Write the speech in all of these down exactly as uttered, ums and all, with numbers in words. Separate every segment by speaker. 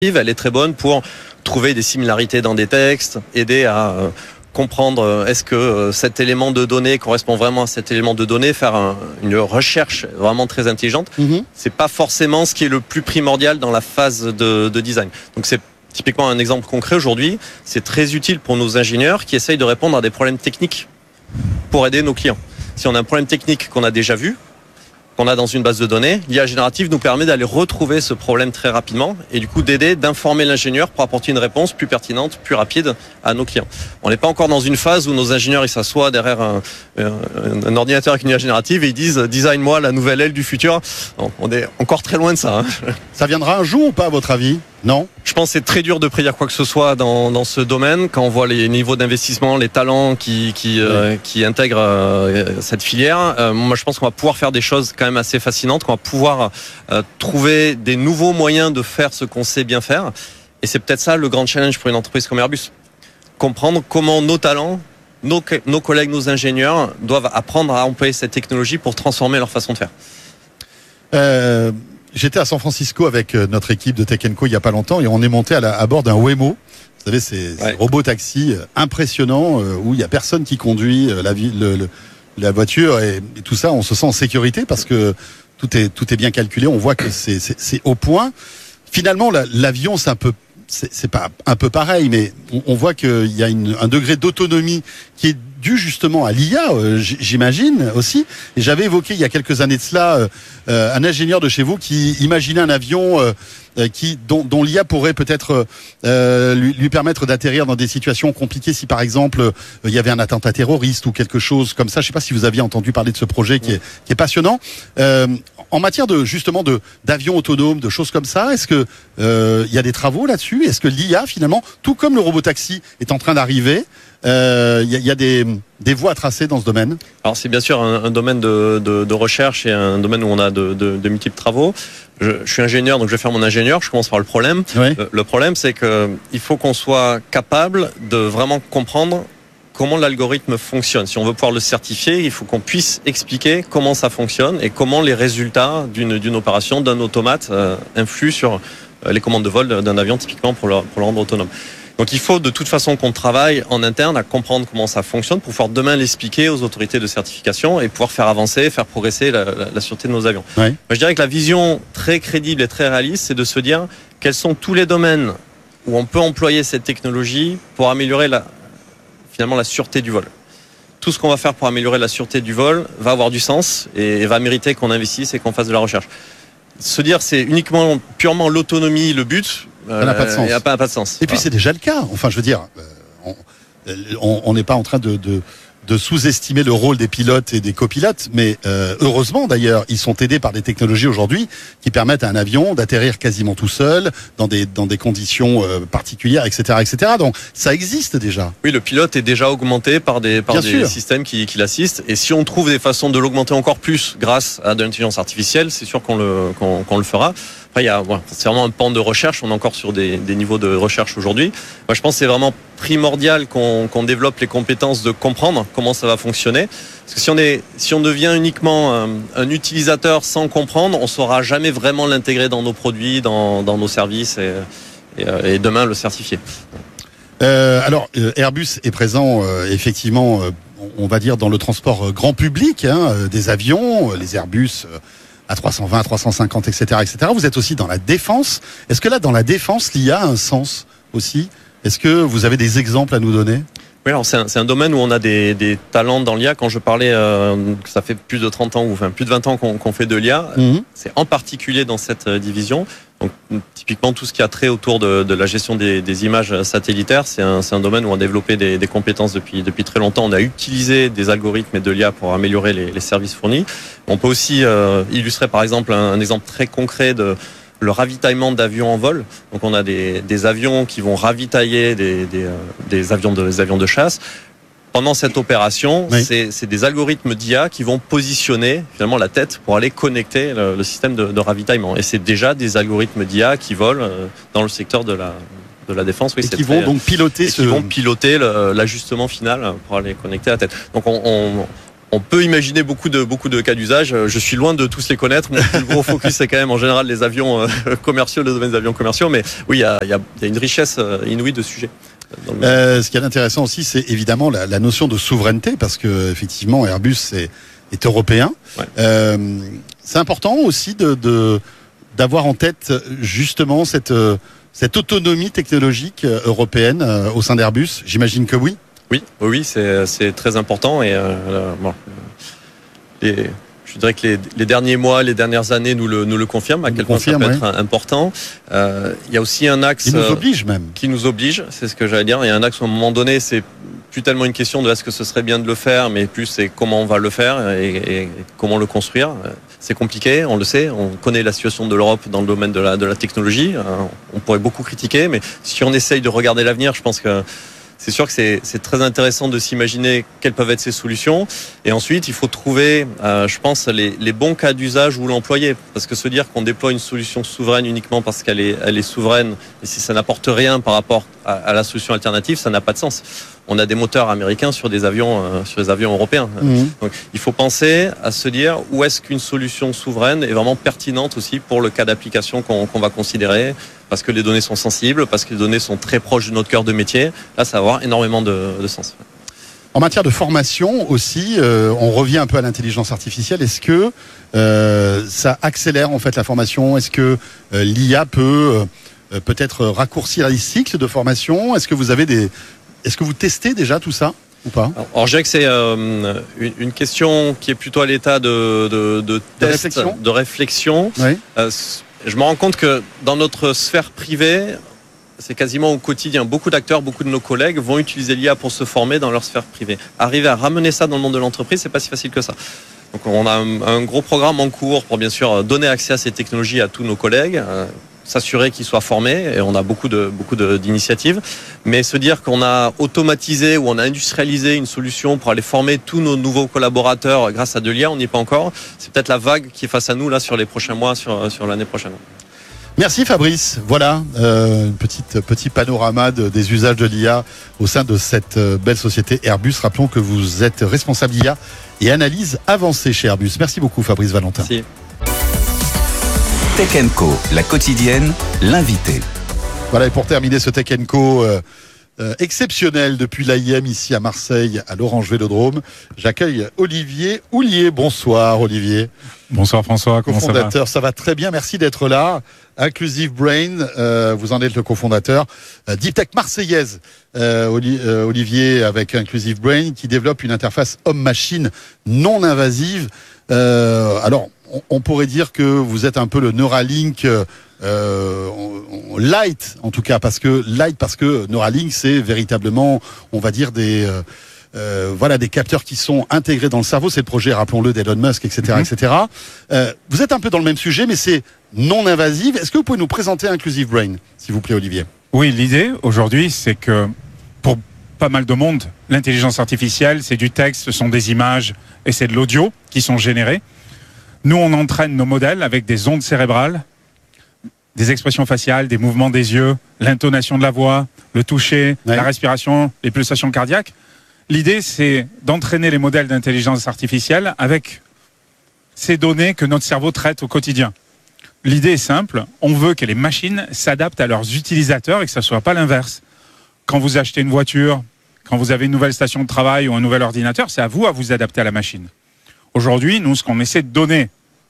Speaker 1: Elle est très bonne pour trouver des similarités dans des textes, aider à euh, comprendre euh, est-ce que euh, cet élément de données correspond vraiment à cet élément de données, faire un, une recherche vraiment très intelligente. Mm-hmm. C'est pas forcément ce qui est le plus primordial dans la phase de, de design. Donc c'est typiquement un exemple concret aujourd'hui. C'est très utile pour nos ingénieurs qui essayent de répondre à des problèmes techniques pour aider nos clients. Si on a un problème technique qu'on a déjà vu, qu'on a dans une base de données, l'I A générative nous permet d'aller retrouver ce problème très rapidement et du coup d'aider, d'informer l'ingénieur pour apporter une réponse plus pertinente, plus rapide à nos clients. On n'est pas encore dans une phase où nos ingénieurs ils s'assoient derrière un, un, un ordinateur avec une I A générative et ils disent « design-moi la nouvelle aile du futur ». On est encore très loin de ça. Hein.
Speaker 2: Ça viendra un jour ou pas à votre avis ? Non.
Speaker 1: Je pense que c'est très dur de prédire quoi que ce soit dans, dans ce domaine. Quand on voit les niveaux d'investissement, les talents qui, qui, oui. euh, qui intègrent euh, cette filière, euh, moi je pense qu'on va pouvoir faire des choses quand même assez fascinantes, qu'on va pouvoir euh, trouver des nouveaux moyens de faire ce qu'on sait bien faire. Et c'est peut-être ça le grand challenge pour une entreprise comme Airbus. Comprendre comment nos talents, nos, nos collègues, nos ingénieurs doivent apprendre à employer cette technologie pour transformer leur façon de faire.
Speaker 2: Euh... J'étais à San Francisco avec notre équipe de Tech and Co il y a pas longtemps et on est monté à, la, à bord d'un Waymo. Vous savez, c'est ouais. robot taxi impressionnant euh, où il y a personne qui conduit euh, la, le, le, la voiture et, et tout ça. On se sent en sécurité parce que tout est tout est bien calculé. On voit que c'est c'est, c'est au point. Finalement, la, l'avion c'est un peu c'est, c'est pas un peu pareil, mais on, on voit qu'il y a une, un degré d'autonomie qui est dû justement à l'I A, euh, j'imagine aussi. Et j'avais évoqué il y a quelques années de cela euh, euh, un ingénieur de chez vous qui imaginait un avion euh, qui dont, dont l'I A pourrait peut-être euh, lui, lui permettre d'atterrir dans des situations compliquées si par exemple euh, il y avait un attentat terroriste ou quelque chose comme ça. Je ne sais pas si vous aviez entendu parler de ce projet qui est, qui est passionnant. Euh, en matière de justement de d'avions autonomes, de choses comme ça, est-ce que euh, il y a des travaux là-dessus ? Est-ce que l'I A finalement, tout comme le robotaxi est en train d'arriver, il euh, y, y a des, des voies à tracer dans ce domaine ?
Speaker 1: Alors c'est bien sûr un, un domaine de, de, de recherche et un domaine où on a de, de, de multiples travaux. Je, je suis ingénieur, donc je vais faire mon ingénieur. Je commence par le problème.
Speaker 2: Oui.
Speaker 1: Le, le problème, c'est que il faut qu'on soit capable de vraiment comprendre comment l'algorithme fonctionne. Si on veut pouvoir le certifier, il faut qu'on puisse expliquer comment ça fonctionne et comment les résultats d'une, d'une opération, d'un automate euh, influent sur les commandes de vol d'un avion, typiquement pour le, pour le rendre autonome. Donc il faut de toute façon qu'on travaille en interne à comprendre comment ça fonctionne pour pouvoir demain l'expliquer aux autorités de certification et pouvoir faire avancer, faire progresser la, la, la sûreté de nos avions.
Speaker 2: Oui.
Speaker 1: Moi, je dirais que la vision très crédible et très réaliste, c'est de se dire quels sont tous les domaines où on peut employer cette technologie pour améliorer la, finalement la sûreté du vol. Tout ce qu'on va faire pour améliorer la sûreté du vol va avoir du sens et, et va mériter qu'on investisse et qu'on fasse de la recherche. Se dire c'est uniquement purement l'autonomie le but,
Speaker 2: ça n'a pas de sens.
Speaker 1: Il n'a pas, pas de sens.
Speaker 2: Et puis voilà. C'est déjà le cas. Enfin, je veux dire, on n'est pas en train de, de, de sous-estimer le rôle des pilotes et des copilotes, mais euh, heureusement d'ailleurs, ils sont aidés par des technologies aujourd'hui qui permettent à un avion d'atterrir quasiment tout seul dans des dans des conditions euh, particulières, et cetera, et cetera. Donc ça existe déjà.
Speaker 1: Oui, le pilote est déjà augmenté par des par Bien des sûr. systèmes qui, qui l'assistent. Et si on trouve des façons de l'augmenter encore plus grâce à de l'intelligence artificielle, c'est sûr qu'on le qu'on, qu'on le fera. Après, il y a, voilà, c'est vraiment un pan de recherche. On est encore sur des, des niveaux de recherche aujourd'hui. Moi, je pense que c'est vraiment primordial qu'on, qu'on développe les compétences de comprendre comment ça va fonctionner. Parce que si on est, si on devient uniquement un, un utilisateur sans comprendre, on saura jamais vraiment l'intégrer dans nos produits, dans, dans nos services et, et, et demain le certifier.
Speaker 2: Euh, alors, euh, Airbus est présent euh, effectivement, euh, on va dire dans le transport euh, grand public, hein, euh, des avions, euh, les Airbus. Euh, à trois cent vingt, trois cent cinquante, et cetera, et cetera. Vous êtes aussi dans la défense. Est-ce que là, dans la défense, l'I A a un sens aussi ? Est-ce que vous avez des exemples à nous donner ?
Speaker 1: Oui, alors c'est un, c'est un domaine où on a des, des talents dans l'I A. Quand je parlais euh, que ça fait plus de trente ans, ou enfin plus de vingt ans qu'on, qu'on fait de l'I A, mm-hmm. c'est en particulier dans cette division. Donc typiquement tout ce qui a trait autour de, de la gestion des, des images satellitaires, c'est un, c'est un domaine où on a développé des, des compétences depuis, depuis très longtemps. On a utilisé des algorithmes et de l'I A pour améliorer les, les services fournis. On peut aussi euh, illustrer par exemple un, un exemple très concret de le ravitaillement d'avions en vol. Donc on a des, des avions qui vont ravitailler des, des, des, avions de, des avions de chasse. Pendant cette opération, oui. c'est, c'est des algorithmes d'I A qui vont positionner finalement la tête pour aller connecter le, le système de, de ravitaillement. Et c'est déjà des algorithmes d'I A qui volent dans le secteur de la, de la défense. Oui,
Speaker 2: et
Speaker 1: c'est
Speaker 2: qui
Speaker 1: très,
Speaker 2: vont donc piloter
Speaker 1: et
Speaker 2: ce...
Speaker 1: qui vont piloter le, l'ajustement final pour aller connecter la tête. Donc on, on On peut imaginer beaucoup de beaucoup de cas d'usage. Je suis loin de tous les connaître. Mon plus gros focus, c'est quand même en général les avions euh, commerciaux, le domaine des avions commerciaux. Mais oui, il y a, il y a, il y a une richesse inouïe de sujets.
Speaker 2: Euh, ce qui est intéressant aussi, c'est évidemment la, la notion de souveraineté, parce que effectivement, Airbus est, est européen. Ouais. Euh, c'est important aussi de, de d'avoir en tête justement cette cette autonomie technologique européenne au sein d'Airbus. J'imagine que oui.
Speaker 1: Oui, oui, c'est c'est très important et euh, bon, les, je dirais que les, les derniers mois, les dernières années nous le nous le confirment à quel point ça peut ouais. être important. Euh, il y a aussi un axe
Speaker 2: qui nous oblige même.
Speaker 1: Qui nous oblige, c'est ce que j'allais dire. Il y a un axe où à un moment donné, c'est plus tellement une question de est-ce que ce serait bien de le faire, mais plus c'est comment on va le faire et, et, et comment le construire. C'est compliqué, on le sait. On connaît la situation de l'Europe dans le domaine de la de la technologie. On pourrait beaucoup critiquer, mais si on essaye de regarder l'avenir, je pense que c'est sûr que c'est, c'est très intéressant de s'imaginer quelles peuvent être ces solutions. Et ensuite, il faut trouver, euh, je pense, les, les bons cas d'usage où l'employer. Parce que se dire qu'on déploie une solution souveraine uniquement parce qu'elle est, elle est souveraine, et si ça n'apporte rien par rapport à, à la solution alternative, ça n'a pas de sens. On a des moteurs américains sur des avions, euh, sur des avions européens. Mmh. Donc, il faut penser à se dire où est-ce qu'une solution souveraine est vraiment pertinente aussi pour le cas d'application qu'on, qu'on va considérer. Parce que les données sont sensibles, parce que les données sont très proches de notre cœur de métier. Là, ça va avoir énormément de, de sens.
Speaker 2: En matière de formation aussi, euh, on revient un peu à l'intelligence artificielle. Est-ce que euh, ça accélère en fait la formation ? Est-ce que euh, l'I A peut euh, peut-être raccourcir les cycles de formation ? Est-ce que vous avez des, est-ce que vous testez déjà tout ça ou pas ?
Speaker 1: Alors, je dirais que c'est euh, une, une question qui est plutôt à l'état de, de, de test, de réflexion. De réflexion. Oui. Euh, Je me rends compte que dans notre sphère privée, c'est quasiment au quotidien. Beaucoup d'acteurs, beaucoup de nos collègues vont utiliser l'I A pour se former dans leur sphère privée. Arriver à ramener ça dans le monde de l'entreprise, c'est pas si facile que ça. Donc on a un, un gros programme en cours pour bien sûr donner accès à ces technologies à tous nos collègues, euh, s'assurer qu'ils soient formés, et on a beaucoup de beaucoup de, d'initiatives. Mais se dire qu'on a automatisé ou on a industrialisé une solution pour aller former tous nos nouveaux collaborateurs grâce à de l'I A, on n'y est pas encore. C'est peut-être la vague qui est face à nous là sur les prochains mois, sur sur l'année prochaine.
Speaker 2: Merci Fabrice. Voilà euh, une petite petit panorama de, des usages de l'I A au sein de cette euh, belle société Airbus. Rappelons que vous êtes responsable I A et analyse avancée chez Airbus. Merci beaucoup Fabrice Valentin.
Speaker 1: Merci.
Speaker 3: Tech and Co, la quotidienne, l'invité.
Speaker 2: Voilà, et pour terminer ce Tech and Co euh, euh, exceptionnel depuis l'A I M ici à Marseille, à l'Orange Vélodrome, j'accueille Olivier Houlier. Bonsoir Olivier.
Speaker 4: Bonsoir François, comment ça va ?
Speaker 2: Cofondateur, ça va très bien, merci d'être là. Inclusive Brain, euh, vous en êtes le cofondateur. Euh, Deep Tech marseillaise, euh, Oli- euh, Olivier, avec Inclusive Brain, qui développe une interface homme-machine non invasive. Euh, alors, on, on pourrait dire que vous êtes un peu le Neuralink euh, on, on, light, en tout cas, parce que light, parce que Neuralink, c'est véritablement, on va dire, des... Euh, Euh, voilà, des capteurs qui sont intégrés dans le cerveau. C'est le projet, rappelons-le, d'Elon Musk, et cetera, mm-hmm. et cetera. Euh, vous êtes un peu dans le même sujet, mais c'est non invasif. Est-ce que vous pouvez nous présenter Inclusive Brain, s'il vous plaît, Olivier ?
Speaker 4: Oui, l'idée aujourd'hui, c'est que pour pas mal de monde, l'intelligence artificielle, c'est du texte, ce sont des images et c'est de l'audio qui sont générés. Nous, on entraîne nos modèles avec des ondes cérébrales, des expressions faciales, des mouvements des yeux, l'intonation de la voix, le toucher, ouais. la respiration, les pulsations cardiaques. L'idée, c'est d'entraîner les modèles d'intelligence artificielle avec ces données que notre cerveau traite au quotidien. L'idée est simple, on veut que les machines s'adaptent à leurs utilisateurs et que ça ne soit pas l'inverse. Quand vous achetez une voiture, quand vous avez une nouvelle station de travail ou un nouvel ordinateur, c'est à vous à vous adapter à la machine. Aujourd'hui, nous, ce qu'on essaie de donner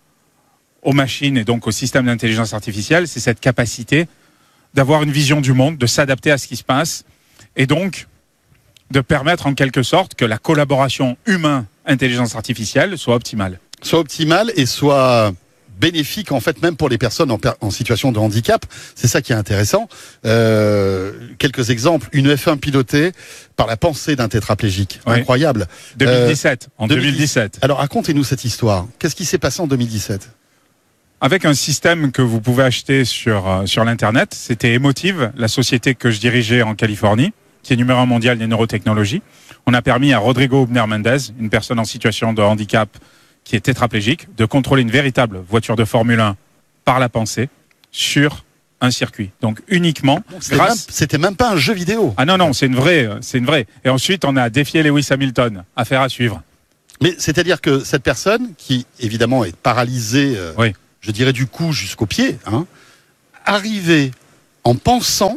Speaker 4: aux machines et donc au système d'intelligence artificielle, c'est cette capacité d'avoir une vision du monde, de s'adapter à ce qui se passe et donc de permettre en quelque sorte que la collaboration humain-intelligence artificielle soit optimale.
Speaker 2: Soit optimale et soit bénéfique en fait même pour les personnes en, per- en situation de handicap. C'est ça qui est intéressant. Euh, quelques exemples. Une F un pilotée par la pensée d'un tétraplégique. Oui. Incroyable.
Speaker 4: deux mille dix-sept. Euh, en deux mille dix-sept.
Speaker 2: Alors racontez-nous cette histoire. Qu'est-ce qui s'est passé en deux mille dix-sept ?
Speaker 4: Avec un système que vous pouvez acheter sur, euh, sur l'Internet, c'était Emotive, la société que je dirigeais en Californie, qui est numéro un mondial des neurotechnologies. On a permis à Rodrigo Hubner-Mendez, une personne en situation de handicap qui est tétraplégique, de contrôler une véritable voiture de Formule un par la pensée sur un circuit. Donc uniquement
Speaker 2: c'était
Speaker 4: grâce...
Speaker 2: Même, c'était même pas un jeu vidéo.
Speaker 4: Ah non, non, c'est une vraie, c'est une vraie. Et ensuite, on a défié Lewis Hamilton. Affaire à suivre.
Speaker 2: Mais c'est-à-dire que cette personne, qui évidemment est paralysée, euh, oui. je dirais du cou jusqu'au pied, hein, arrivait en pensant...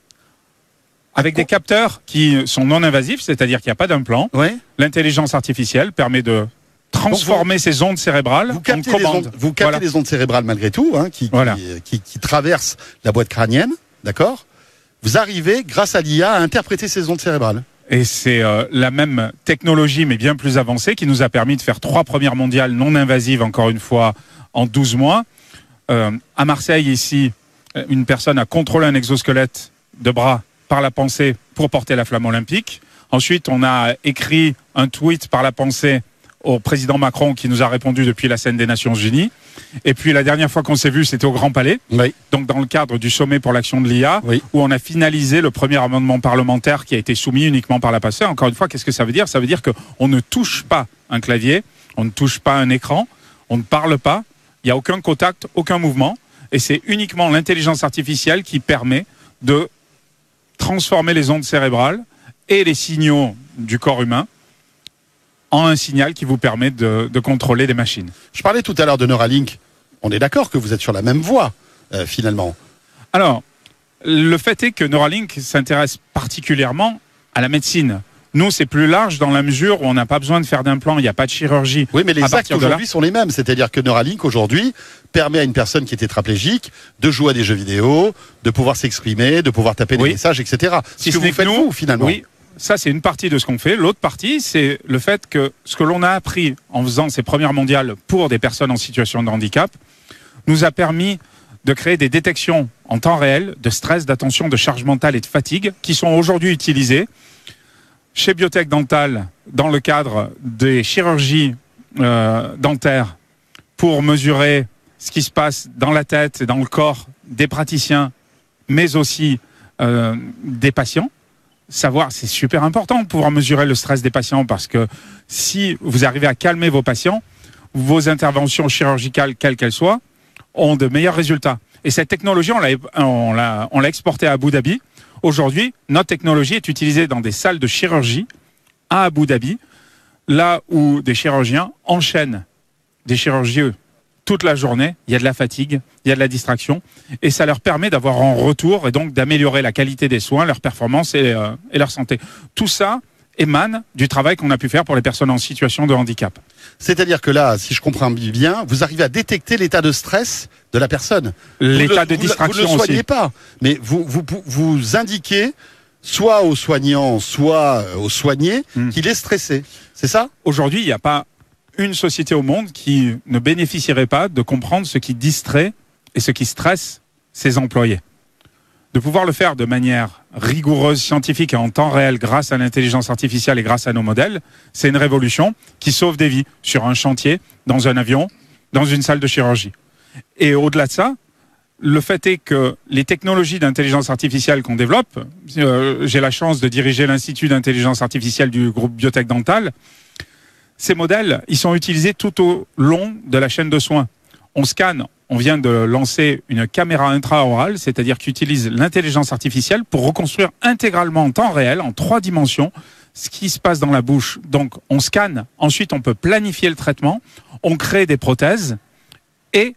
Speaker 4: Avec des capteurs qui sont non invasifs, c'est-à-dire qu'il n'y a pas d'implant,
Speaker 2: ouais.
Speaker 4: l'intelligence artificielle permet de transformer vous, ces ondes cérébrales
Speaker 2: vous captez
Speaker 4: en
Speaker 2: les
Speaker 4: commande.
Speaker 2: Ondes, vous captez voilà. les ondes cérébrales malgré tout, hein, qui, voilà. qui, qui, qui traversent la boîte crânienne, d'accord ? Vous arrivez, grâce à l'I A, à interpréter ces ondes cérébrales.
Speaker 4: Et c'est euh, la même technologie, mais bien plus avancée, qui nous a permis de faire trois premières mondiales non invasives, encore une fois, en douze mois. Euh, à Marseille, ici, une personne a contrôlé un exosquelette de bras par la pensée pour porter la flamme olympique. Ensuite, on a écrit un tweet par la pensée au président Macron qui nous a répondu depuis la scène des Nations Unies. Et puis la dernière fois qu'on s'est vu, c'était au Grand Palais, oui. donc dans le cadre du sommet pour l'action de l'I A, oui. où on a finalisé le premier amendement parlementaire qui a été soumis uniquement par la pensée. Encore une fois, qu'est-ce que ça veut dire ? Ça veut dire qu'on ne touche pas un clavier, on ne touche pas un écran, on ne parle pas, il n'y a aucun contact, aucun mouvement, et c'est uniquement l'intelligence artificielle qui permet de transformer les ondes cérébrales et les signaux du corps humain en un signal qui vous permet de, de contrôler des machines.
Speaker 2: Je parlais tout à l'heure de Neuralink. On est d'accord que vous êtes sur la même voie, euh, finalement.
Speaker 4: Alors, le fait est que Neuralink s'intéresse particulièrement à la médecine. Nous, c'est plus large dans la mesure où on n'a pas besoin de faire d'implant, il n'y a pas de chirurgie.
Speaker 2: Oui, mais les actes aujourd'hui sont les mêmes. C'est-à-dire que Neuralink, aujourd'hui, permet à une personne qui est tétraplégique de jouer à des jeux vidéo, de pouvoir s'exprimer, de pouvoir taper oui. des messages, et cetera.
Speaker 4: Si
Speaker 2: ce que vous faites, nous, vous, finalement.
Speaker 4: Oui. Ça, c'est une partie de ce qu'on fait. L'autre partie, c'est le fait que ce que l'on a appris en faisant ces premières mondiales pour des personnes en situation de handicap nous a permis de créer des détections en temps réel de stress, d'attention, de charge mentale et de fatigue qui sont aujourd'hui utilisées chez Biotech Dental dans le cadre des chirurgies euh, dentaires pour mesurer ce qui se passe dans la tête et dans le corps des praticiens, mais aussi euh, des patients. Savoir, c'est super important de pouvoir mesurer le stress des patients parce que si vous arrivez à calmer vos patients, vos interventions chirurgicales, quelles qu'elles soient, ont de meilleurs résultats. Et cette technologie, on l'a, on l'a, on l'a exportée à Abu Dhabi. Aujourd'hui, notre technologie est utilisée dans des salles de chirurgie à Abu Dhabi, là où des chirurgiens enchaînent des chirurgies toute la journée, il y a de la fatigue, il y a de la distraction, et ça leur permet d'avoir en retour, et donc d'améliorer la qualité des soins, leur performance et, euh, et leur santé. Tout ça émane du travail qu'on a pu faire pour les personnes en situation de handicap.
Speaker 2: C'est-à-dire que là, si je comprends bien, vous arrivez à détecter l'état de stress de la personne.
Speaker 4: L'état
Speaker 2: le,
Speaker 4: de distraction aussi.
Speaker 2: Vous ne le soignez pas, mais vous, vous, vous indiquez, soit au soignant, soit au soigné, hmm. qu'il est stressé. C'est ça ?
Speaker 4: Aujourd'hui, il n'y a pas une société au monde qui ne bénéficierait pas de comprendre ce qui distrait et ce qui stresse ses employés. De pouvoir le faire de manière rigoureuse, scientifique et en temps réel grâce à l'intelligence artificielle et grâce à nos modèles, c'est une révolution qui sauve des vies sur un chantier, dans un avion, dans une salle de chirurgie. Et au-delà de ça, le fait est que les technologies d'intelligence artificielle qu'on développe, euh, j'ai la chance de diriger l'Institut d'intelligence artificielle du groupe Biotech Dental. Ces modèles, ils sont utilisés tout au long de la chaîne de soins. On scanne, on vient de lancer une caméra intraorale, c'est-à-dire qui utilise l'intelligence artificielle pour reconstruire intégralement en temps réel, en trois dimensions, ce qui se passe dans la bouche. Donc on scanne, ensuite on peut planifier le traitement, on crée des prothèses et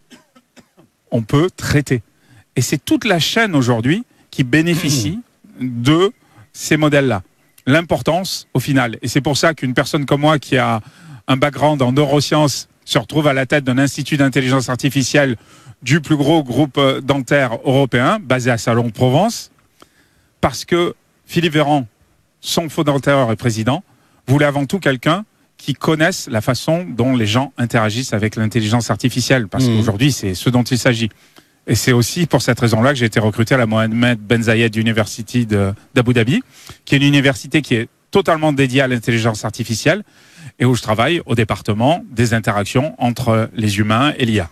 Speaker 4: on peut traiter. Et c'est toute la chaîne aujourd'hui qui bénéficie de ces modèles-là. L'importance au final. Et c'est pour ça qu'une personne comme moi qui a un background en neurosciences se retrouve à la tête d'un institut d'intelligence artificielle du plus gros groupe dentaire européen, basé à Salon-de-Provence, parce que Philippe Véran, son fondateur et président, voulait avant tout quelqu'un qui connaisse la façon dont les gens interagissent avec l'intelligence artificielle, parce mmh. qu'aujourd'hui, c'est ce dont il s'agit. Et c'est aussi pour cette raison-là que j'ai été recruté à la Mohamed Ben Zayed University de, d'Abu Dhabi, qui est une université qui est totalement dédiée à l'intelligence artificielle et où je travaille au département des interactions entre les humains et l'I A.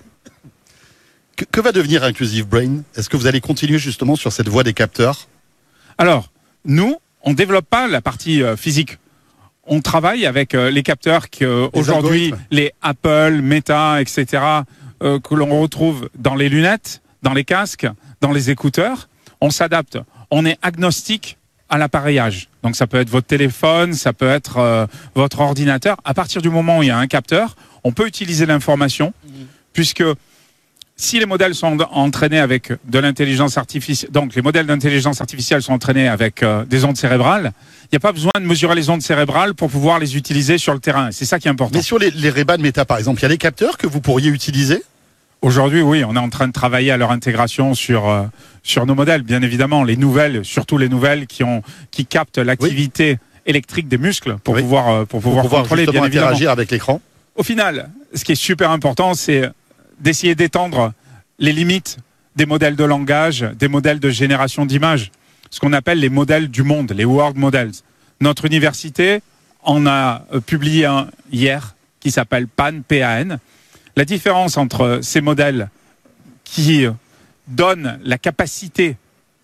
Speaker 2: Que, que va devenir Inclusive Brain ? Est-ce que vous allez continuer justement sur cette voie des capteurs ?
Speaker 4: Alors, nous, on ne développe pas la partie euh, physique. On travaille avec euh, les capteurs qu'aujourd'hui, les, les Apple, Meta, et cetera, euh, que l'on retrouve dans les lunettes, dans les casques, dans les écouteurs. On s'adapte. On est agnostique à l'appareillage. Donc ça peut être votre téléphone, ça peut être euh, votre ordinateur. À partir du moment où il y a un capteur, on peut utiliser l'information, mmh. puisque si les modèles sont entraînés avec de l'intelligence artificielle, donc les modèles d'intelligence artificielle sont entraînés avec euh, des ondes cérébrales, il n'y a pas besoin de mesurer les ondes cérébrales pour pouvoir les utiliser sur le terrain. C'est ça qui est important.
Speaker 2: Mais sur les, les Ray-Ban Meta, par exemple, il y a des capteurs que vous pourriez utiliser ?
Speaker 4: Aujourd'hui, oui, on est en train de travailler à leur intégration sur euh, sur nos modèles, bien évidemment. Les nouvelles, surtout les nouvelles qui ont qui captent l'activité oui. électrique des muscles pour oui. pouvoir euh, pour pouvoir,
Speaker 2: pour pouvoir
Speaker 4: contrôler, bien
Speaker 2: interagir
Speaker 4: évidemment.
Speaker 2: avec l'écran.
Speaker 4: Au final, ce qui est super important, c'est d'essayer d'étendre les limites des modèles de langage, des modèles de génération d'images, ce qu'on appelle les modèles du monde, les world models. Notre université en a publié un hier qui s'appelle PAN, P A N. La différence entre ces modèles qui donnent la capacité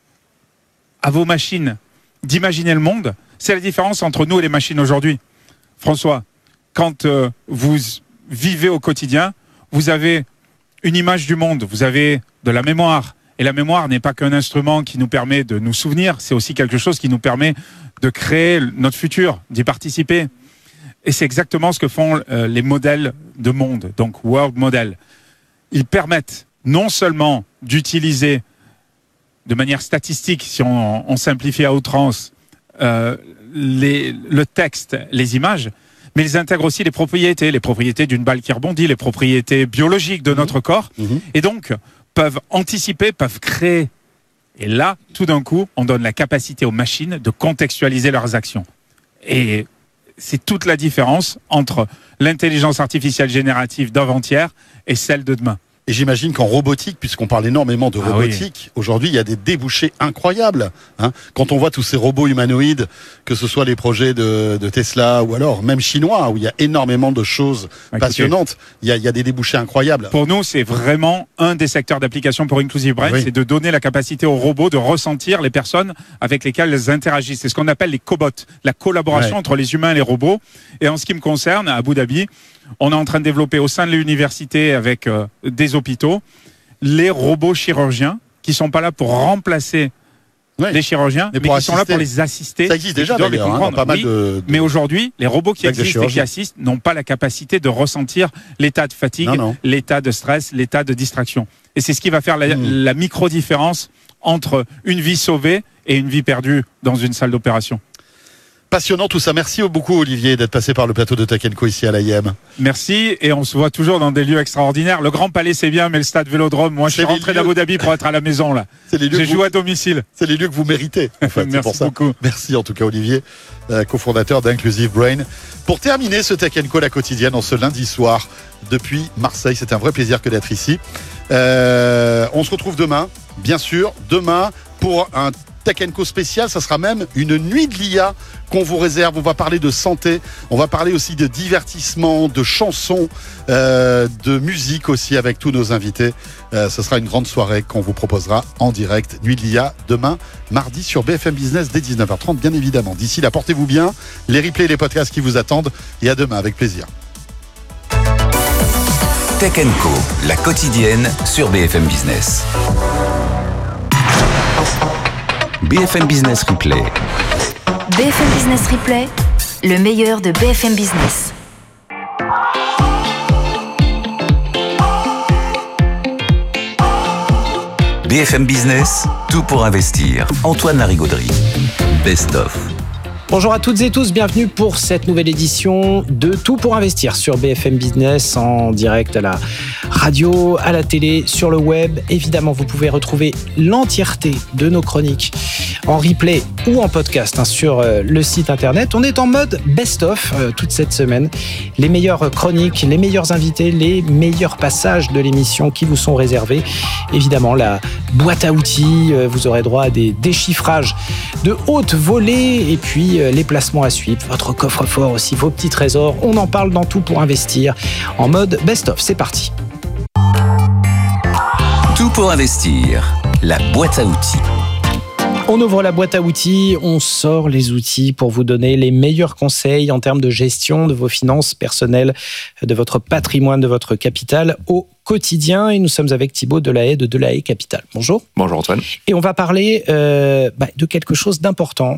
Speaker 4: à vos machines d'imaginer le monde, c'est la différence entre nous et les machines aujourd'hui. François, quand euh, vous vivez au quotidien, vous avez une image du monde, vous avez de la mémoire. Et la mémoire n'est pas qu'un instrument qui nous permet de nous souvenir, c'est aussi quelque chose qui nous permet de créer notre futur, d'y participer. Et c'est exactement ce que font euh, les modèles de monde, donc World Model. Ils permettent non seulement d'utiliser de manière statistique, si on, on simplifie à outrance, euh, les, le texte, les images, mais ils intègrent aussi les propriétés, les propriétés d'une balle qui rebondit, les propriétés biologiques de mmh. notre corps, mmh. et donc peuvent anticiper, peuvent créer. Et là, tout d'un coup, on donne la capacité aux machines de contextualiser leurs actions. Et c'est toute la différence entre l'intelligence artificielle générative d'avant-hier et celle de demain.
Speaker 2: Et j'imagine qu'en robotique, puisqu'on parle énormément de robotique, ah oui. aujourd'hui il y a des débouchés incroyables. Hein. Quand on voit tous ces robots humanoïdes, que ce soit les projets de, de Tesla ou alors même chinois, où il y a énormément de choses Écoutez, passionnantes, il y, a, il y a des débouchés incroyables.
Speaker 4: Pour nous, c'est vraiment un des secteurs d'application pour Inclusive Brain, oui. c'est de donner la capacité aux robots de ressentir les personnes avec lesquelles elles interagissent. C'est ce qu'on appelle les cobots, la collaboration ouais. entre les humains et les robots. Et en ce qui me concerne, à Abu Dhabi, on est en train de développer au sein de l'université avec euh, des hôpitaux les robots chirurgiens qui sont pas là pour remplacer oui. les chirurgiens, mais, mais qui assister. sont là pour les assister.
Speaker 2: Ça existe déjà d'ailleurs, hein, pas mal
Speaker 4: oui,
Speaker 2: de, de...
Speaker 4: Mais aujourd'hui, les robots qui existent et qui assistent n'ont pas la capacité de ressentir l'état de fatigue, non, non. l'état de stress, l'état de distraction. Et c'est ce qui va faire la, mmh. la micro-différence entre une vie sauvée et une vie perdue dans une salle d'opération.
Speaker 2: Passionnant tout ça. Merci beaucoup Olivier d'être passé par le plateau de Tech and Co ici à l'A I M.
Speaker 4: Merci et on se voit toujours dans des lieux extraordinaires. Le Grand Palais c'est bien mais le stade Vélodrome, moi c'est je suis rentré d'Abu Dhabi pour être à la maison là. C'est les lieux J'ai joué vous... à domicile.
Speaker 2: C'est les lieux que vous méritez. En fait.
Speaker 4: Merci
Speaker 2: pour ça.
Speaker 4: beaucoup.
Speaker 2: Merci en tout cas Olivier, euh, cofondateur d'Inclusive Brain. Pour terminer ce Tech and Co la quotidienne en ce lundi soir depuis Marseille, c'est un vrai plaisir que d'être ici. Euh, on se retrouve demain, bien sûr, demain pour un Tech and Co spécial, ça sera même une nuit de l'I A qu'on vous réserve. On va parler de santé, on va parler aussi de divertissement, de chansons, euh, de musique aussi avec tous nos invités. Euh, ce sera une grande soirée qu'on vous proposera en direct. Nuit de l'I A demain, mardi sur B F M Business dès dix-neuf heures trente, bien évidemment. D'ici là, portez-vous bien, les replays, les podcasts qui vous attendent et à demain avec plaisir.
Speaker 3: Tech and Co, la quotidienne sur B F M Business. B F M Business Replay.
Speaker 5: B F M Business Replay, le meilleur de B F M Business.
Speaker 3: B F M Business, tout pour investir. Antoine Larigauderie. Best of.
Speaker 6: Bonjour à toutes et tous, bienvenue pour cette nouvelle édition de Tout pour investir sur B F M Business, en direct à la radio, à la télé, sur le web. Évidemment, vous pouvez retrouver l'entièreté de nos chroniques en replay ou en podcast hein, sur euh, le site internet. On est en mode best-of euh, toute cette semaine. Les meilleures chroniques, les meilleurs invités, les meilleurs passages de l'émission qui vous sont réservés. Évidemment, la boîte à outils, euh, vous aurez droit à des déchiffrages de haute volée et puis euh, les placements à suivre, votre coffre-fort aussi, vos petits trésors. On en parle dans Tout pour investir en mode best-of. C'est parti.
Speaker 3: Tout pour investir, la boîte à outils.
Speaker 6: On ouvre la boîte à outils, on sort les outils pour vous donner les meilleurs conseils en termes de gestion de vos finances personnelles, de votre patrimoine, de votre capital au quotidien. Et nous sommes avec Thibaut Delahaye de Delahaye Capital. Bonjour.
Speaker 7: Bonjour Antoine.
Speaker 6: Et on va parler euh, bah, de quelque chose d'important,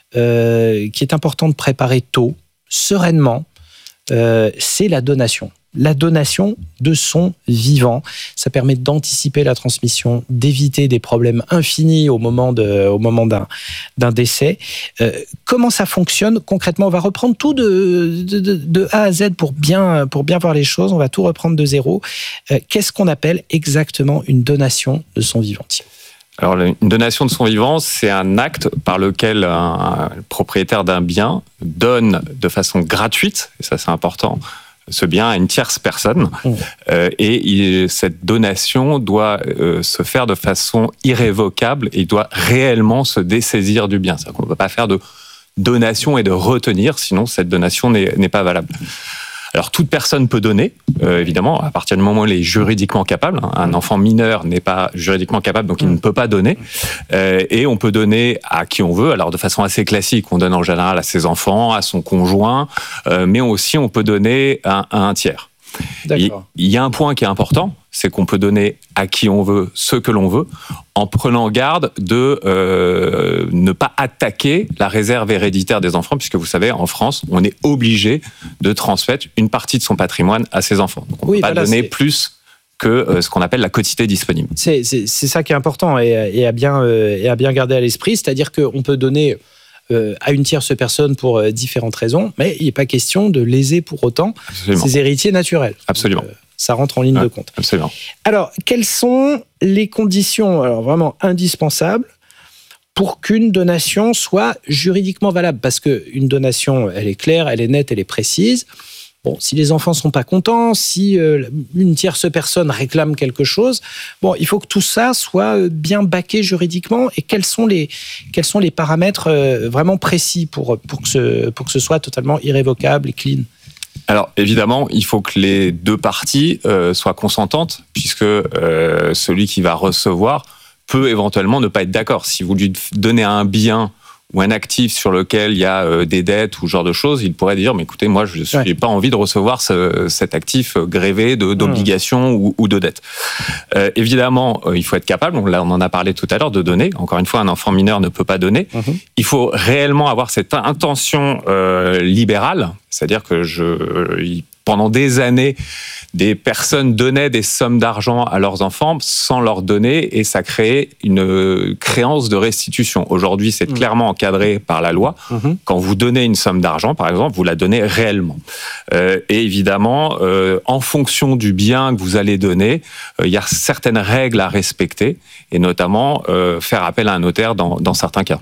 Speaker 6: euh, qui est important de préparer tôt, sereinement. Euh, c'est la donation. La donation de son vivant. Ça permet d'anticiper la transmission, d'éviter des problèmes infinis au moment, de, au moment d'un, d'un décès. Euh, comment ça fonctionne concrètement ? On va reprendre tout de, de, de, de A à Z pour bien, pour bien voir les choses. On va tout reprendre de zéro. Euh, qu'est-ce qu'on appelle exactement une donation de son vivant ?
Speaker 7: Alors, une donation de son vivant, c'est un acte par lequel un, un propriétaire d'un bien donne de façon gratuite, et ça c'est important, ce bien à une tierce personne. Mmh. Euh, et il, cette donation doit euh, se faire de façon irrévocable et il doit réellement se dessaisir du bien. C'est-à-dire qu'on ne peut pas faire de donation et de retenir, sinon cette donation n'est, n'est pas valable. Alors, toute personne peut donner, euh, évidemment, à partir du moment où elle est juridiquement capable. Un enfant mineur n'est pas juridiquement capable, donc il ne peut pas donner. Euh, et on peut donner à qui on veut. Alors, de façon assez classique, on donne en général à ses enfants, à son conjoint, euh, mais aussi on peut donner à, à un tiers. D'accord. Il y a un point qui est important, c'est qu'on peut donner à qui on veut ce que l'on veut, en prenant garde de euh, ne pas attaquer la réserve héréditaire des enfants, puisque vous savez, en France, on est obligé de transmettre une partie de son patrimoine à ses enfants. Donc on ne oui, peut pas voilà, donner c'est... plus que euh, ce qu'on appelle la quotité disponible.
Speaker 6: C'est, c'est, c'est ça qui est important et, et, à bien, euh, et à bien garder à l'esprit, c'est-à-dire qu'on peut donner Euh, à une tierce personne pour euh, différentes raisons, mais il n'est pas question de léser pour autant Absolument. Ses héritiers naturels.
Speaker 7: Absolument.
Speaker 6: Donc, euh, ça rentre en ligne
Speaker 7: ouais,
Speaker 6: de compte.
Speaker 7: Absolument.
Speaker 6: Alors, quelles sont les conditions alors, vraiment indispensables pour qu'une donation soit juridiquement valable ? Parce qu'une donation, elle est claire, elle est nette, elle est précise. Bon, si les enfants ne sont pas contents, si euh, une tierce personne réclame quelque chose, bon, il faut que tout ça soit bien baqué juridiquement. Et quels sont les, quels sont les paramètres euh, vraiment précis pour, pour, que ce, pour que ce soit totalement irrévocable et clean ?
Speaker 7: Alors, évidemment, il faut que les deux parties euh, soient consentantes, puisque euh, celui qui va recevoir peut éventuellement ne pas être d'accord. Si vous lui donnez un bien ou un actif sur lequel il y a euh, des dettes ou ce genre de choses, il pourrait dire, mais écoutez, moi, je n'ai ouais. pas envie de recevoir ce, cet actif grévé de, d'obligations mmh. ou, ou de dettes. Euh, évidemment, euh, il faut être capable, donc là, on en a parlé tout à l'heure, de donner. Encore une fois, un enfant mineur ne peut pas donner. Mmh. Il faut réellement avoir cette intention euh, libérale, c'est-à-dire que je, euh, pendant des années, des personnes donnaient des sommes d'argent à leurs enfants sans leur donner et ça créait une créance de restitution. Aujourd'hui, c'est mmh. clairement encadré par la loi. Mmh. Quand vous donnez une somme d'argent, par exemple, vous la donnez réellement. Euh, et évidemment, euh, en fonction du bien que vous allez donner, euh, il y a certaines règles à respecter et notamment euh, faire appel à un notaire dans, dans certains cas.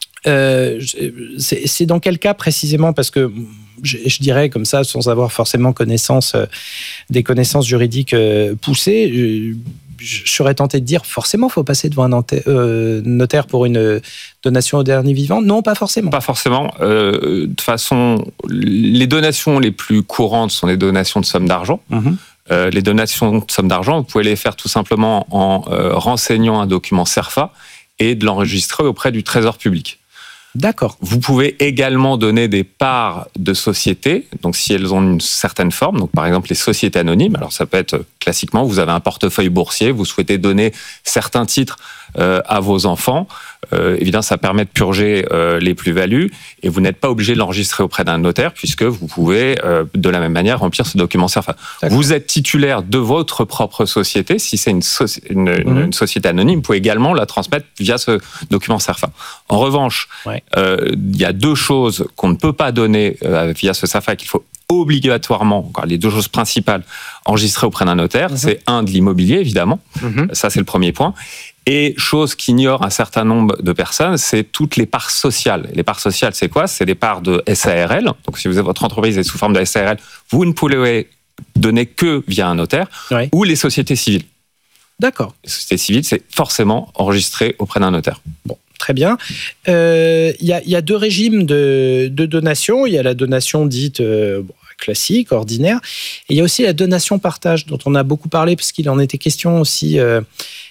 Speaker 6: Euh, c'est, c'est dans quel cas précisément ? Parce que je, je dirais comme ça, sans avoir forcément connaissance, euh, des connaissances juridiques euh, poussées, je, je serais tenté de dire forcément il faut passer devant un notaire, euh, notaire pour une donation au dernier vivant. Non, pas forcément.
Speaker 7: Pas forcément. Euh, de toute façon, les donations les plus courantes sont les donations de sommes d'argent. Mmh. Euh, les donations de sommes d'argent, vous pouvez les faire tout simplement en euh, renseignant un document CERFA et de l'enregistrer auprès du Trésor public.
Speaker 6: D'accord.
Speaker 7: Vous pouvez également donner des parts de sociétés, donc si elles ont une certaine forme, donc par exemple les sociétés anonymes, alors ça peut être classiquement, vous avez un portefeuille boursier, vous souhaitez donner certains titres euh, à vos enfants, euh, évidemment ça permet de purger euh, les plus-values et vous n'êtes pas obligé de l'enregistrer auprès d'un notaire puisque vous pouvez euh, de la même manière remplir ce document CERFA. D'accord. Vous êtes titulaire de votre propre société, si c'est une, soci- une, mmh. une, une société anonyme, vous pouvez également la transmettre via ce document CERFA. En revanche, ouais. euh, il y a deux choses qu'on ne peut pas donner euh, via ce CERFA qu'il faut obligatoirement, encore les deux choses principales, enregistrer auprès d'un notaire. Mmh. C'est un, de l'immobilier, évidemment. Mmh. Ça, c'est le premier point. Et chose qu'ignorent un certain nombre de personnes, c'est toutes les parts sociales. Les parts sociales, c'est quoi ? C'est des parts de S A R L. Donc, si vous avez votre entreprise est sous forme de S A R L, vous ne pouvez donner que via un notaire, oui. ou les sociétés civiles.
Speaker 6: D'accord.
Speaker 7: Les sociétés civiles, c'est forcément enregistré auprès d'un notaire.
Speaker 6: Bon. Très bien. Il euh, y, y a deux régimes de, de donation. Il y a la donation dite euh, bon, classique, ordinaire. Et il y a aussi la donation partage, dont on a beaucoup parlé, parce qu'il en était question aussi euh,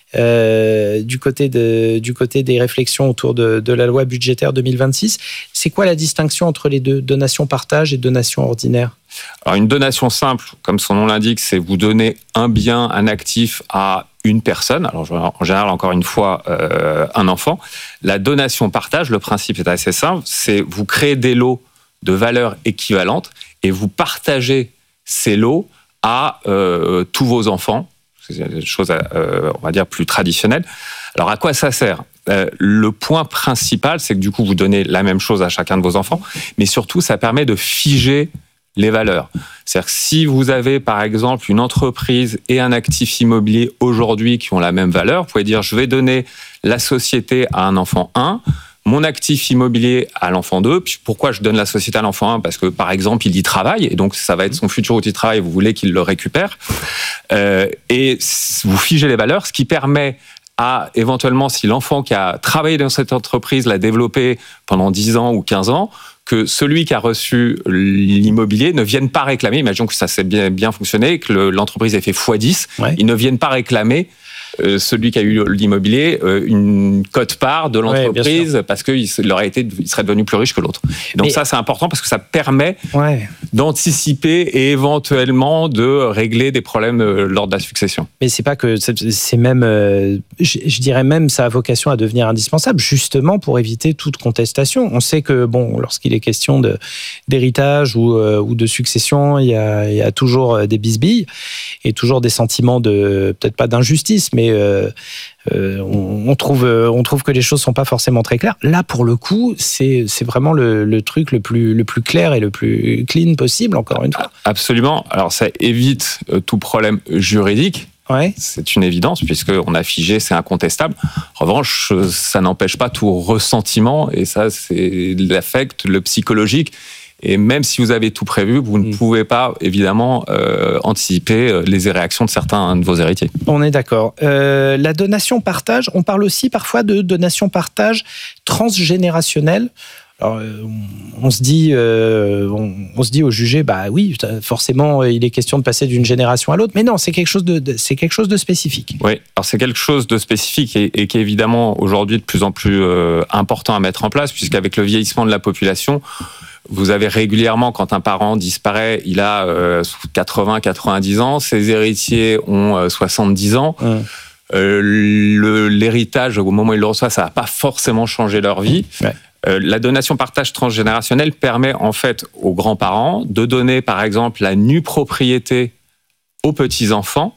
Speaker 6: euh, du côté de, du côté des réflexions autour de, de la loi budgétaire deux mille vingt-six. C'est quoi la distinction entre les deux, donation partage et donation ordinaire?
Speaker 7: Alors, une donation simple, comme son nom l'indique, c'est vous donner un bien, un actif à une personne. Alors, en général, encore une fois, euh, un enfant. La donation partage, le principe est assez simple, c'est vous créez des lots de valeurs équivalentes et vous partagez ces lots à euh, tous vos enfants. C'est une chose, euh, on va dire, plus traditionnelle. Alors, à quoi ça sert ? Euh, le point principal, c'est que du coup, vous donnez la même chose à chacun de vos enfants, mais surtout, ça permet de figer les valeurs. C'est-à-dire que si vous avez, par exemple, une entreprise et un actif immobilier aujourd'hui qui ont la même valeur, vous pouvez dire, je vais donner la société à un enfant un, mon actif immobilier à l'enfant deux. Puis pourquoi je donne la société à l'enfant un ? Parce que, par exemple, il y travaille, et donc ça va être son futur outil de travail, vous voulez qu'il le récupère. Euh, et vous figez les valeurs, ce qui permet à, éventuellement, si l'enfant qui a travaillé dans cette entreprise l'a développé pendant dix ans ou quinze ans, que celui qui a reçu l'immobilier ne vienne pas réclamer, imaginons que ça s'est bien, bien fonctionné, que le, l'entreprise ait fait fois dix, ouais. Ils ne viennent pas réclamer euh, celui qui a eu l'immobilier euh, une quote-part de l'entreprise ouais, parce qu'il aurait été, il serait devenu plus riche que l'autre. Donc mais... ça, c'est important parce que ça permet ouais. d'anticiper et éventuellement de régler des problèmes euh, lors de la succession.
Speaker 6: Mais c'est pas que c'est, c'est même, euh, je, je dirais même, ça a vocation à devenir indispensable justement pour éviter toute contestation. On sait que bon, lorsqu'il est question de d'héritage ou euh, ou de succession, il y a il y a toujours des bisbilles et toujours des sentiments de peut-être pas d'injustice, mais euh, euh, on, on trouve on trouve que les choses sont pas forcément très claires. Là, pour le coup, c'est c'est vraiment le, le truc le plus le plus clair et le plus clean possible. Encore une fois.
Speaker 7: Absolument. Alors ça évite tout problème juridique. Ouais. C'est une évidence puisqu'on a figé, c'est incontestable. En revanche, ça n'empêche pas tout ressentiment et ça, c'est l'affect, le psychologique. Et même si vous avez tout prévu, vous ne pouvez pas, évidemment, euh, anticiper les réactions de certains de vos héritiers.
Speaker 6: On est d'accord. Euh, la donation-partage, on parle aussi parfois de donation-partage transgénérationnelle. Alors, on se dit, euh, on, on se dit au jugé, bah oui, forcément, il est question de passer d'une génération à l'autre. Mais non, c'est quelque chose de, de c'est quelque chose de spécifique.
Speaker 7: Oui, alors c'est quelque chose de spécifique et, et qui est évidemment aujourd'hui de plus en plus euh, important à mettre en place, puisqu'avec le vieillissement de la population, vous avez régulièrement, quand un parent disparaît, il a euh, quatre-vingts, quatre-vingt-dix ans, ses héritiers ont euh, soixante-dix ans. Mmh. Euh, le, l'héritage, au moment où ils le reçoivent, ça va pas forcément changer leur vie. Ouais. Euh, la donation partage transgénérationnelle permet en fait aux grands-parents de donner par exemple la nue propriété aux petits-enfants,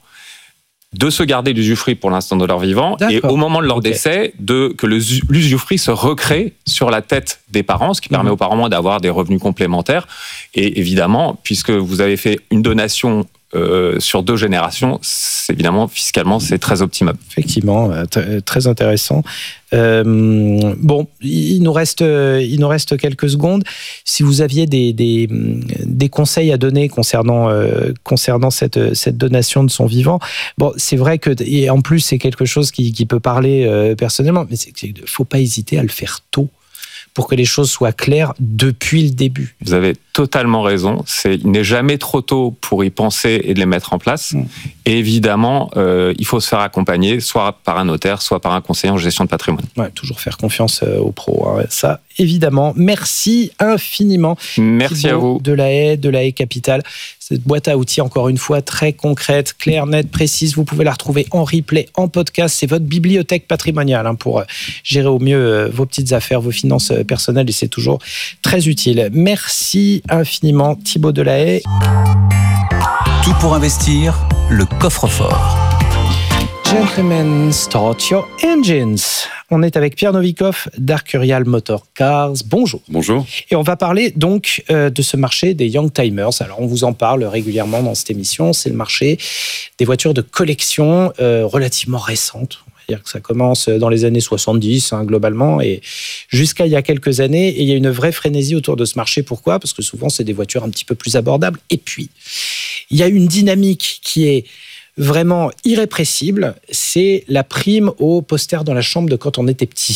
Speaker 7: de se garder l'usufruit pour l'instant de leur vivant. D'accord. Et au moment de leur okay. décès, de, que le, l'usufruit se recrée sur la tête des parents, ce qui mmh. permet aux parents d'avoir des revenus complémentaires. Et évidemment, puisque vous avez fait une donation Euh, sur deux générations, c'est, évidemment, fiscalement, c'est très optimal.
Speaker 6: Effectivement, t- très intéressant. Euh, bon, il nous reste, il nous reste quelques secondes. Si vous aviez des, des, des conseils à donner concernant, euh, concernant cette, cette donation de son vivant, bon, c'est vrai que, et en plus, c'est quelque chose qui, qui peut parler euh, personnellement, mais il ne faut pas hésiter à le faire tôt, pour que les choses soient claires depuis le début.
Speaker 7: Vous avez totalement raison. C'est, il n'est jamais trop tôt pour y penser et de les mettre en place. Mmh. Et évidemment, euh, il faut se faire accompagner, soit par un notaire, soit par un conseiller en gestion de patrimoine.
Speaker 6: Ouais, toujours faire confiance aux pros. Hein. Ça, évidemment. Merci infiniment.
Speaker 7: Merci Thibaut à vous.
Speaker 6: De la Haye, de la Haye Capital. Cette boîte à outils, encore une fois, très concrète, claire, nette, précise. Vous pouvez la retrouver en replay, en podcast. C'est votre bibliothèque patrimoniale hein, pour gérer au mieux euh, vos petites affaires, vos finances personnelles. Et c'est toujours très utile. Merci infiniment, Thibaut de la Haye.
Speaker 3: Tout pour investir, le coffre-fort.
Speaker 6: Gentlemen, start your engines. On est avec Pierre Novikov d'Arcurial Motor Cars. Bonjour.
Speaker 8: Bonjour.
Speaker 6: Et on va parler donc euh, de ce marché des Young Timers. Alors on vous en parle régulièrement dans cette émission. C'est le marché des voitures de collection euh, relativement récentes. C'est-à-dire que ça commence dans les années soixante-dix, hein, globalement, et jusqu'à il y a quelques années. Et il y a une vraie frénésie autour de ce marché. Pourquoi ? Parce que souvent, c'est des voitures un petit peu plus abordables. Et puis, il y a une dynamique qui est vraiment irrépressible. C'est la prime au poster dans la chambre de quand on était petit.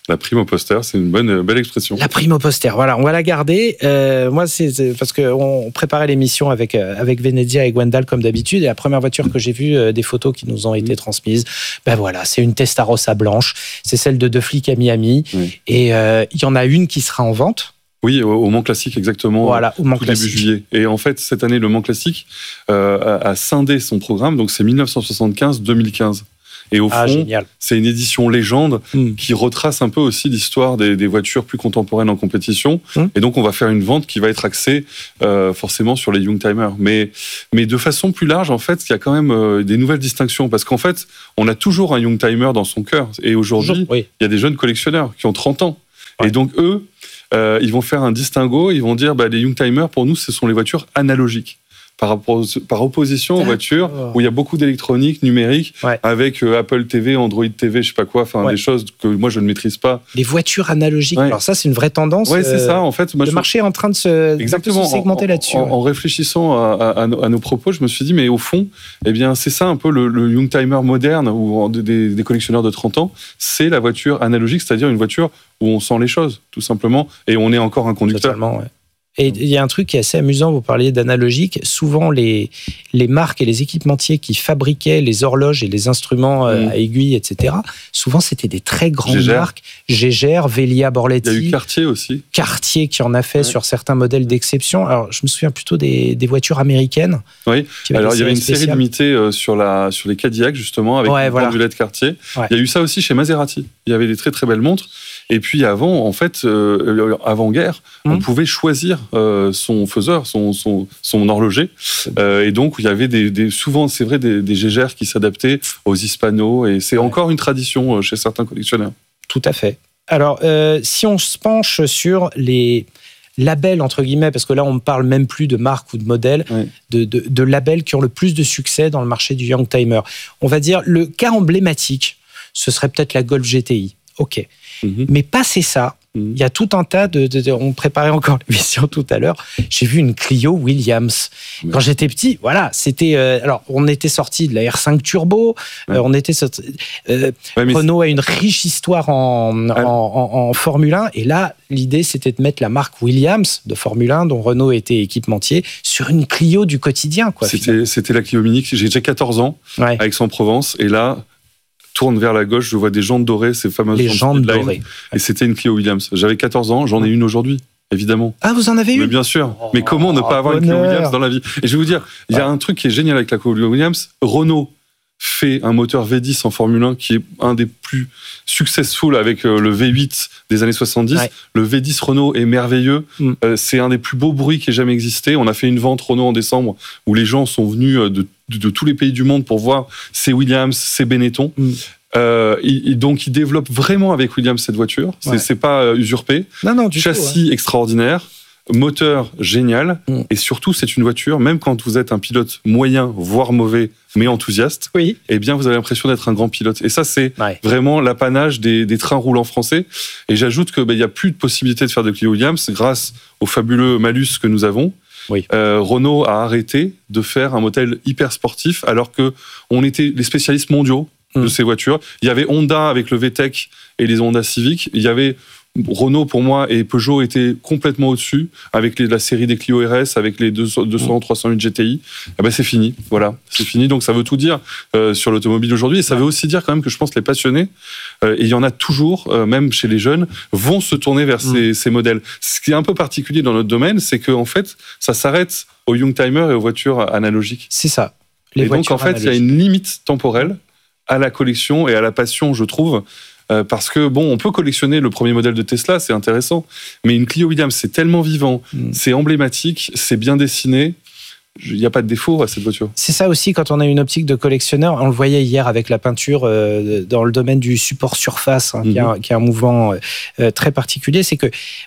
Speaker 8: La prime au poster, c'est une bonne, belle expression.
Speaker 6: La prime au poster, voilà, on va la garder. Euh, moi, c'est, c'est parce qu'on préparait l'émission avec, avec Venezia et Gwendal comme d'habitude, et la première voiture que j'ai vue, euh, des photos qui nous ont été transmises, ben voilà, c'est une Testarossa blanche, c'est celle de deux flics à Miami, oui. et il euh, y en a une qui sera en vente.
Speaker 8: Oui, au, au Mans Classique, exactement.
Speaker 6: Voilà, au Mans
Speaker 8: tout
Speaker 6: Classique.
Speaker 8: Début juillet. Et en fait, cette année, le Mans Classique euh, a, a scindé son programme, donc c'est dix-neuf cent soixante-quinze deux mille quinze. Et au
Speaker 6: ah,
Speaker 8: fond,
Speaker 6: génial.
Speaker 8: C'est une édition légende
Speaker 6: mm.
Speaker 8: qui retrace un peu aussi l'histoire des, des voitures plus contemporaines en compétition. Mm. Et donc, on va faire une vente qui va être axée euh, forcément sur les Youngtimers. Mais, mais de façon plus large, en fait, il y a quand même euh, des nouvelles distinctions. Parce qu'en fait, on a toujours un Youngtimer dans son cœur. Et aujourd'hui, il oui. y a des jeunes collectionneurs qui ont trente ans. Ouais. Et donc, eux, euh, ils vont faire un distinguo. Ils vont dire, bah, les Youngtimers, pour nous, ce sont les voitures analogiques. Par, rapport, par opposition aux voitures où il y a beaucoup d'électronique, numérique, ouais. avec euh, Apple T V, Android T V, je sais pas quoi, enfin ouais. des choses que moi je ne maîtrise pas.
Speaker 6: Les voitures analogiques, ouais. alors ça c'est une vraie tendance.
Speaker 8: Ouais, c'est euh, ça. En fait, moi,
Speaker 6: le
Speaker 8: je...
Speaker 6: marché est en train de se,
Speaker 8: Exactement.
Speaker 6: de se segmenter
Speaker 8: en,
Speaker 6: là-dessus.
Speaker 8: En,
Speaker 6: ouais.
Speaker 8: en réfléchissant à, à, à, nos propos, je me suis dit, mais au fond, eh bien, c'est ça un peu le, le Youngtimer moderne ou des, des collectionneurs de trente ans, c'est la voiture analogique, c'est-à-dire une voiture où on sent les choses, tout simplement, et on est encore un conducteur.
Speaker 6: Totalement, ouais. Et il y a un truc qui est assez amusant, vous parliez d'analogique. Souvent, les, les marques et les équipementiers qui fabriquaient les horloges et les instruments mmh. à aiguilles, et cetera, souvent, c'était des très grandes Gégère. marques. Gégère, Velia, Borletti.
Speaker 8: Il y a eu Cartier aussi.
Speaker 6: Cartier qui en a fait ouais. sur certains modèles d'exception. Alors, je me souviens plutôt des, des voitures américaines.
Speaker 8: Oui, alors il y avait une spéciales. série limitée sur, la, sur les Cadillac, justement, avec ouais, une voilà. pendulette Cartier. Ouais. Il y a eu ça aussi chez Maserati. Il y avait des très, très belles montres. Et puis avant, en fait, euh, avant-guerre, mmh. on pouvait choisir euh, son faiseur, son, son, son horloger. Euh, et donc, il y avait des, des, souvent, c'est vrai, des, des Gégères qui s'adaptaient aux Hispanos. Et c'est ouais. encore une tradition chez certains collectionneurs.
Speaker 6: Tout à fait. Alors, euh, si on se penche sur les labels, entre guillemets, parce que là, on ne parle même plus de marques ou de modèles, ouais. de, de, de labels qui ont le plus de succès dans le marché du Youngtimer. On va dire, le cas emblématique, ce serait peut-être la Golf G T I. OK. Mmh. Mais passé ça, il mmh. y a tout un tas de, de, de... On préparait encore l'émission tout à l'heure. J'ai vu une Clio Williams. Mmh. Quand j'étais petit, voilà, c'était... Euh, alors, on était sorti de la R cinq Turbo. Mmh. Euh, on était sorti, euh, ouais, Renault a une riche histoire en, ah. en, en, en Formule un. Et là, l'idée, c'était de mettre la marque Williams de Formule un, dont Renault était équipementier, sur une Clio du quotidien. Quoi,
Speaker 8: c'était, c'était la Clio Mini. J'ai déjà quatorze ans, ouais. avec Aix-en-Provence. Et là... tourne vers la gauche, je vois des jantes dorées, ces fameuses
Speaker 6: les jantes dorées.
Speaker 8: Et c'était une Clio Williams. J'avais quatorze ans, j'en ai une aujourd'hui, évidemment.
Speaker 6: Ah, vous en avez une ?
Speaker 8: Mais bien sûr. Oh, mais comment ne pas avoir bonheur. Une Clio Williams dans la vie ? Et je vais vous dire, il y a un truc qui est génial avec la Clio Williams. Renault fait un moteur V dix en Formule un qui est un des plus successful avec le V huit des années soixante-dix. Ouais. Le V dix Renault est merveilleux. Mm. Euh, c'est un des plus beaux bruits qui ait jamais existé. On a fait une vente Renault en décembre où les gens sont venus de, de, de tous les pays du monde pour voir ces Williams, ces Benetton. Mm. Euh, il, donc, il développe vraiment avec Williams cette voiture. C'est, ouais. c'est pas euh, usurpé.
Speaker 6: Non, non, du
Speaker 8: Châssis
Speaker 6: tout, ouais.
Speaker 8: extraordinaire. Moteur génial. Mm. Et surtout, c'est une voiture, même quand vous êtes un pilote moyen, voire mauvais, mais enthousiaste,
Speaker 6: oui.
Speaker 8: eh bien, vous avez l'impression d'être un grand pilote. Et ça, c'est
Speaker 6: ouais.
Speaker 8: vraiment l'apanage des, des trains roulants français. Et j'ajoute qu'il ben, n'y a plus de possibilité de faire de Clio Williams grâce au fabuleux malus que nous avons.
Speaker 6: Oui.
Speaker 8: Euh, Renault a arrêté de faire un modèle hyper sportif alors que on était les spécialistes mondiaux mm. de ces voitures. Il y avait Honda avec le V-Tech et les Honda Civic. Il y avait Renault, pour moi, et Peugeot étaient complètement au-dessus, avec les, la série des Clio R S, avec les deux cents, trois cent huit G T I. Eh ben, c'est fini. Voilà. C'est fini. Donc, ça veut tout dire euh, sur l'automobile aujourd'hui. Et ça veut aussi dire quand même que je pense que les passionnés, euh, et il y en a toujours, euh, même chez les jeunes, vont se tourner vers mmh. ces, ces modèles. Ce qui est un peu particulier dans notre domaine, c'est qu'en fait, ça s'arrête aux Youngtimer et aux voitures analogiques.
Speaker 6: C'est ça. Les
Speaker 8: et donc, en fait, il y a une limite temporelle à la collection et à la passion, je trouve. Euh, parce que, bon, on peut collectionner le premier modèle de Tesla, c'est intéressant, mais une Clio Williams, c'est tellement vivant, mmh. c'est emblématique, c'est bien dessiné, il n'y a pas de défaut à cette voiture.
Speaker 6: C'est ça aussi, quand on a une optique de collectionneur, on le voyait hier avec la peinture euh, dans le domaine du support surface, hein, mmh. qui, a, qui a un mouvement euh, très particulier, c'est que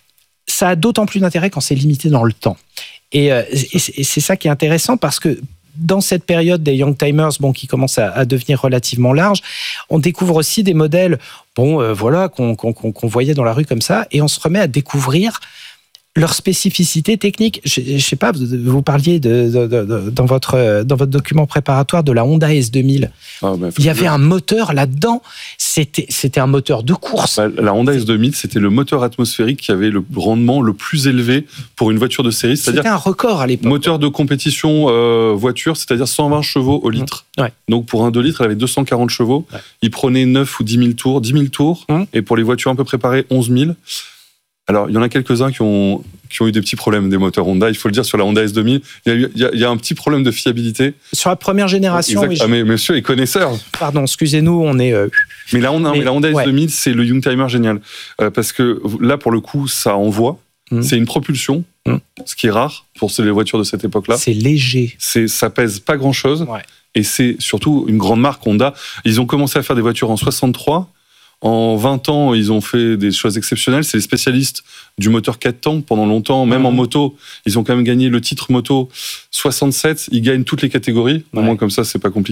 Speaker 6: ça a d'autant plus d'intérêt quand c'est limité dans le temps. Et, euh, et, c'est, et c'est ça qui est intéressant, parce que dans cette période des Youngtimers, bon, qui commence à, à devenir relativement large, on découvre aussi des modèles, bon, euh, voilà, qu'on, qu'on, qu'on voyait dans la rue comme ça, et on se remet à découvrir leur spécificité technique, je, je sais pas, vous, vous parliez de, de, de, de, dans votre dans votre document préparatoire de la Honda S deux mille. Ah, bah, il y avait un moteur là-dedans. C'était c'était un moteur de course.
Speaker 8: Bah, la Honda S deux mille, c'était le moteur atmosphérique qui avait le rendement le plus élevé pour une voiture de série. C'est-à-dire
Speaker 6: c'était un record à l'époque.
Speaker 8: Moteur de compétition euh, voiture, c'est-à-dire cent vingt chevaux au litre.
Speaker 6: Ouais.
Speaker 8: Donc pour un deux litres, elle avait deux cent quarante chevaux. Ouais. Il prenait neuf ou dix mille tours, dix mille tours. Hum. Et pour les voitures un peu préparées, onze mille. Alors, il y en a quelques-uns qui ont, qui ont eu des petits problèmes des moteurs Honda. Il faut le dire, sur la Honda S deux mille, il y a, eu, il y a, il y a un petit problème de fiabilité.
Speaker 6: Sur la première génération,
Speaker 8: exact. Oui. Ah, mais monsieur est connaisseur.
Speaker 6: Pardon, excusez-nous, on est... Euh...
Speaker 8: Mais, la Honda, mais, mais la Honda ouais. S deux mille, c'est le Youngtimer génial. Euh, parce que là, pour le coup, ça envoie. Mmh. C'est une propulsion, mmh. ce qui est rare pour les voitures de cette époque-là.
Speaker 6: C'est léger.
Speaker 8: C'est, ça pèse pas grand-chose.
Speaker 6: Ouais.
Speaker 8: Et c'est surtout une grande marque Honda. Ils ont commencé à faire des voitures en soixante-trois. En vingt ans, ils ont fait des choses exceptionnelles. C'est les spécialistes du moteur quatre temps pendant longtemps, même mmh. en moto. Ils ont quand même gagné le titre moto soixante-sept. Ils gagnent toutes les catégories. Au ouais. moins, comme ça, c'est pas compliqué.